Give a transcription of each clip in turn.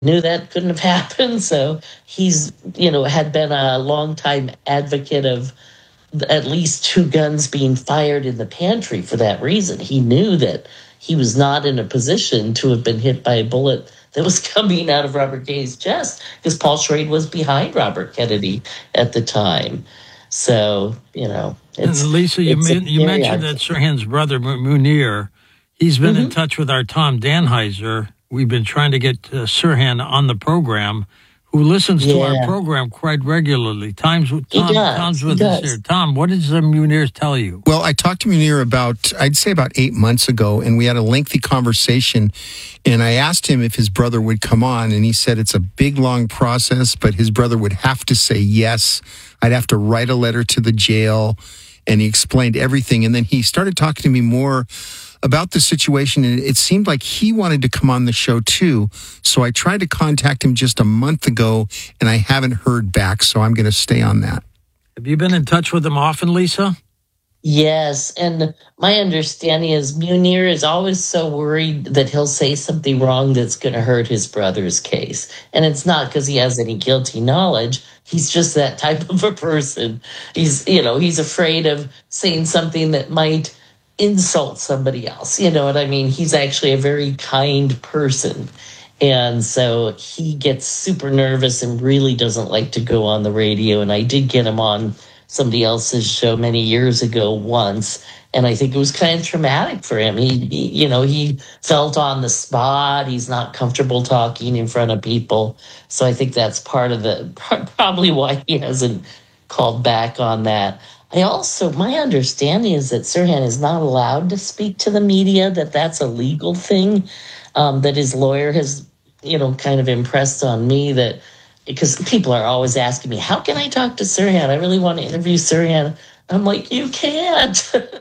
knew that couldn't have happened. So he's, had been a longtime advocate of at least two guns being fired in the pantry for that reason. He knew that he was not in a position to have been hit by a bullet that was coming out of Robert Kennedy's chest because Paul Schrade was behind Robert Kennedy at the time. So, it's... And Lisa, you mentioned that Sirhan's brother, Munir, he's been in touch with our Tom Danheiser. We've been trying to get Sirhan on the program, who listens to our program quite regularly. Tom's with us here. Tom, what does Munir tell you? Well, I talked to Munir I'd say about 8 months ago, and we had a lengthy conversation, and I asked him if his brother would come on, and he said it's a big, long process, but his brother would have to say yes. I'd have to write a letter to the jail, and he explained everything, and then he started talking to me more about the situation, and it seemed like he wanted to come on the show too. So I tried to contact him just a month ago, and I haven't heard back, so I'm going to stay on that. Have you been in touch with him often, Lisa? Yes, and my understanding is Munir is always so worried that he'll say something wrong that's going to hurt his brother's case. And it's not because he has any guilty knowledge. He's just that type of a person. He's afraid of saying something that might insult somebody else. You know what I mean? He's actually a very kind person. And so he gets super nervous and really doesn't like to go on the radio. And I did get him on somebody else's show many years ago once. And I think it was kind of traumatic for him. He felt on the spot. He's not comfortable talking in front of people. So I think that's part of probably why he hasn't called back on that. My understanding is that Sirhan is not allowed to speak to the media, that's a legal thing, that his lawyer has, kind of impressed on me that, because people are always asking me, how can I talk to Sirhan? I really want to interview Sirhan. I'm like, you can't.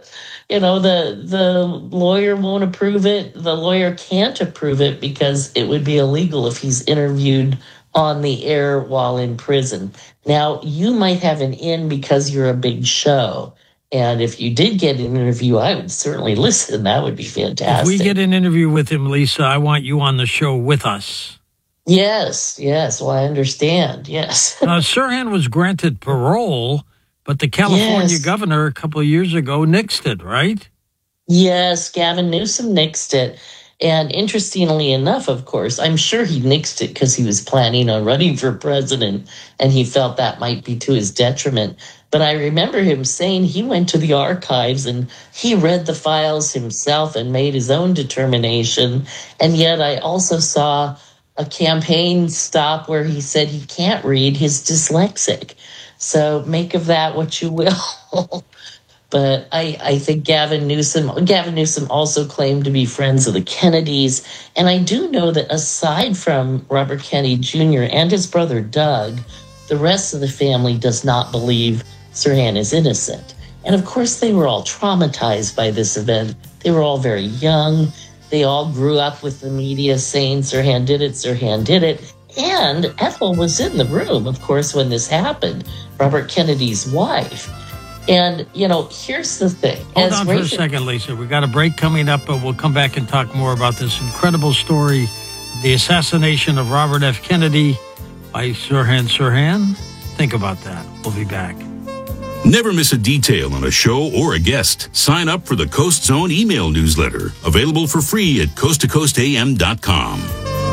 The lawyer won't approve it. The lawyer can't approve it because it would be illegal if he's interviewed on the air while in prison. Now, you might have an in because you're a big show. And if you did get an interview, I would certainly listen. That would be fantastic. If we get an interview with him, Lisa, I want you on the show with us. Yes. Well, I understand. Yes. Sirhan was granted parole, but the California governor a couple of years ago nixed it, right? Yes, Gavin Newsom nixed it. And interestingly enough, of course, I'm sure he nixed it because he was planning on running for president and he felt that might be to his detriment. But I remember him saying he went to the archives and he read the files himself and made his own determination. And yet I also saw a campaign stop where he said he can't read, he's dyslexic. So make of that what you will. But I think Gavin Newsom also claimed to be friends of the Kennedys. And I do know that aside from Robert Kennedy Jr. and his brother Doug, the rest of the family does not believe Sirhan is innocent. And of course, they were all traumatized by this event. They were all very young. They all grew up with the media saying Sirhan did it, Sirhan did it. And Ethel was in the room, of course, when this happened, Robert Kennedy's wife. And, here's the thing. Hold on for a second, Lisa. We got a break coming up, but we'll come back and talk more about this incredible story, the assassination of Robert F. Kennedy by Sirhan. Think about that. We'll be back. Never miss a detail on a show or a guest. Sign up for the Coast Zone email newsletter, available for free at coasttocoastam.com.